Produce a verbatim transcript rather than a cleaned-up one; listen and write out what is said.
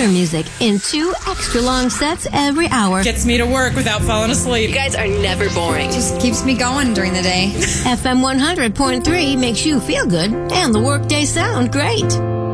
better music in two extra long sets every hour. Gets me to work without falling asleep. You guys are never boring. Just keeps me going during the day. F M one hundred point three makes you feel good and the workday sound great.